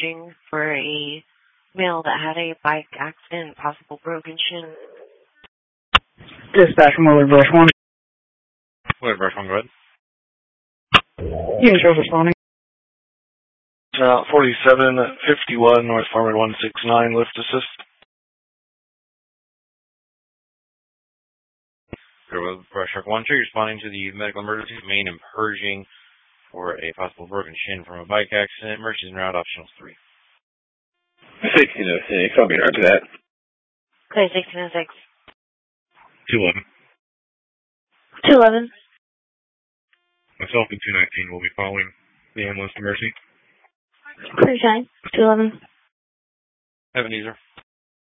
emerging for a male that had a bike accident, possible broken shin. Dispatch from Willard Brush 1. Willard Brush 1, go ahead. Unit Sheriff responding. 4751 North Farmwood 169, lift assist. Willard Brush 1, you're responding to the medical emergency main and purging for a possible broken shin from a bike accident. Emergency en route, optional 3. 1606, I'll be right to that. Okay, 1606. 211. 211. Myself and 219 will be following the ambulance to Mercy. Pretty fine. 211. Ebenezer.